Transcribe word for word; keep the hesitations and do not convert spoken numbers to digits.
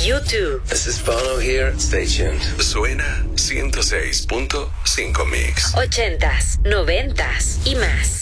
YouTube. This is Bono here. Stay tuned. Suena ciento seis punto cinco Mix. Ochentas, noventas y más.